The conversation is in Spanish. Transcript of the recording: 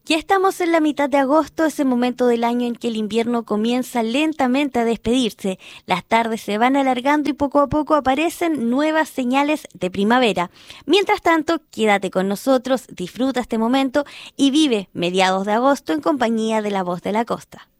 Ya estamos en la mitad de agosto, ese momento del año en que el invierno comienza lentamente a despedirse. Las tardes se van alargando y poco a poco aparecen nuevas señales de primavera. Mientras tanto, quédate con nosotros, disfruta este momento y vive mediados de agosto en compañía de La Voz de la Costa.